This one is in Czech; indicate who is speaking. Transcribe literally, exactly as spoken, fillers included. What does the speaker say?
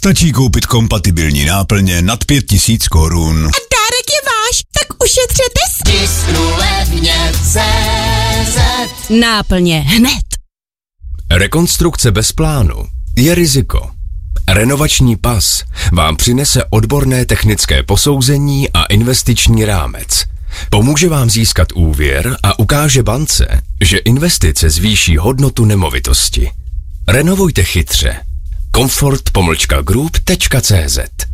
Speaker 1: Stačí koupit kompatibilní náplně nad pět tisíc korun.
Speaker 2: A dárek je váš, tak ušetřete s
Speaker 3: Tisknu levně C Z.
Speaker 2: Náplně hned.
Speaker 4: Rekonstrukce bez plánu je riziko. Renovační pas vám přinese odborné technické posouzení a investiční rámec. Pomůže vám získat úvěr a ukáže bance, že investice zvýší hodnotu nemovitosti. Renovujte chytře. Comfort pomlčka group tečka cé zet